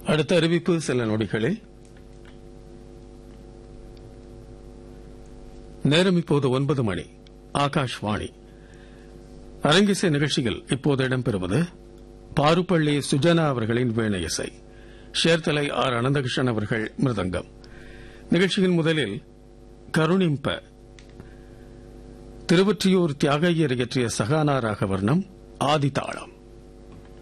அடுத்த அறிவிப்பு சில நொடிகளில். நேரம் இப்போது 9 மணி. ஆகாஷ்வாணி. அரங்கிசை நிகழ்ச்சியில் இப்போது இடம்பெறுவது பாருப்பள்ளி சுஜனா அவர்களின் வீணை இசை, ஷேர்தலை ஆர் அனந்தகிருஷ்ணன் அவர்கள் மிருதங்கம். நிகழ்ச்சியின் முதலில் கருணிம்ப, திருவொற்றியூர் தியாகையர் இயற்றிய சகானா ராகவர்ணம், ஆதிதாளம்.